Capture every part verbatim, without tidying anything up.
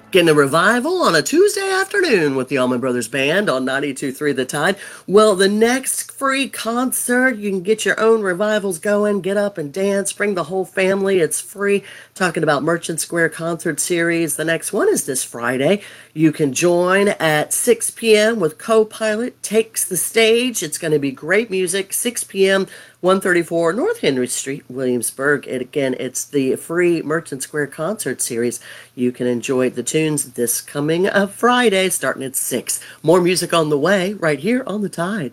Getting a revival on a Tuesday afternoon with the Allman Brothers Band on ninety-two point three The Tide. Well, the next free concert, you can get your own revivals going, get up and dance, bring the whole family. It's free. Talking about Merchant Square Concert Series. The next one is this Friday. You can join at six p.m. with Co-Pilot Takes the Stage. It's going to be great music. six p.m. one thirty-four North Henry Street, Williamsburg. And again, it's the free Merchant Square Concert Series. You can enjoy the tunes this coming uh, Friday, starting at six. More music on the way, right here on The Tide.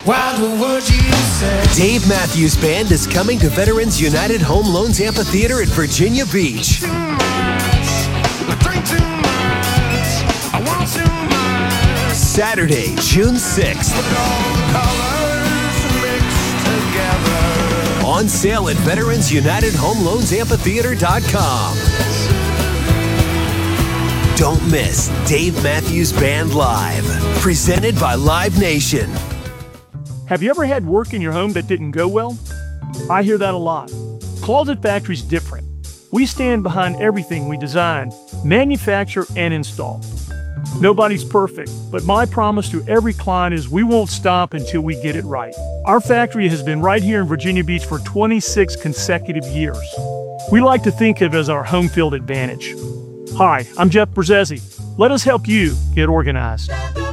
Dave Matthews Band is coming to Veterans United Home Loans Amphitheater at Virginia Beach. Saturday, June sixth. On sale at Veterans United Home Loans Amphitheater dot com. Don't miss Dave Matthews Band Live, presented by Live Nation. Have you ever had work in your home that didn't go well? I hear that a lot. Closet Factory's different. We stand behind everything we design, manufacture, and install. Nobody's perfect, but my promise to every client is we won't stop until we get it right. Our factory has been right here in Virginia Beach for twenty-six consecutive years. We like to think of it as our home field advantage. Hi, I'm Jeff Brzezzi. Let us help you get organized.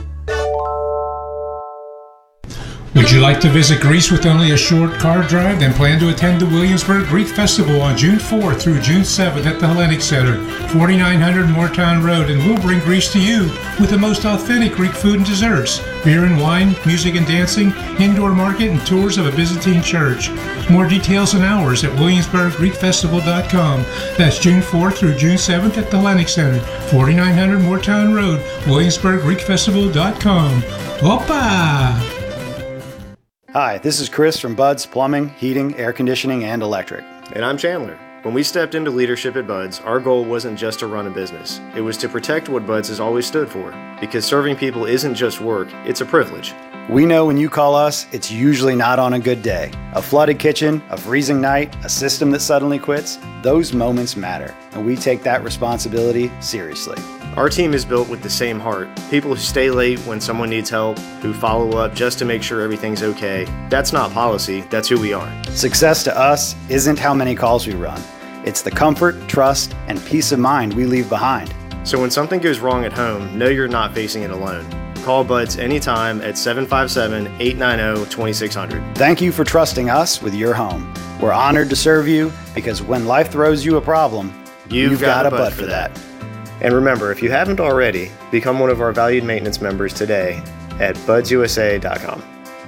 Would you like to visit Greece with only a short car drive? Then plan to attend the Williamsburg Greek Festival on June fourth through June seventh at the Hellenic Center, forty-nine hundred Moortown Road, and we'll bring Greece to you with the most authentic Greek food and desserts, beer and wine, music and dancing, indoor market, and tours of a Byzantine church. More details and hours at williamsburg greek festival dot com. That's June fourth through June seventh at the Hellenic Center, forty-nine hundred Moortown Road, williamsburg greek festival dot com. Opa! Hi, this is Chris from Bud's Plumbing, Heating, Air Conditioning, and Electric. And I'm Chandler. When we stepped into leadership at Bud's, our goal wasn't just to run a business. It was to protect what Bud's has always stood for. Because serving people isn't just work, it's a privilege. We know when you call us, it's usually not on a good day. A flooded kitchen, a freezing night, a system that suddenly quits, those moments matter, and we take that responsibility seriously. Our team is built with the same heart. People who stay late when someone needs help, who follow up just to make sure everything's okay. That's not policy, that's who we are. Success to us isn't how many calls we run. It's the comfort, trust, and peace of mind we leave behind. So when something goes wrong at home, know you're not facing it alone. Call Bud's anytime at seven five seven, eight nine zero, two six zero zero. Thank you for trusting us with your home. We're honored to serve you because when life throws you a problem, you've, you've got, got a Bud, Bud for that. that. And remember, if you haven't already, become one of our valued maintenance members today at buds u s a dot com.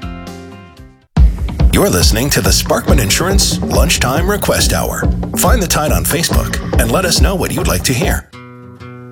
You're listening to the Sparkman Insurance Lunchtime Request Hour. Find The Tide on Facebook and let us know what you'd like to hear.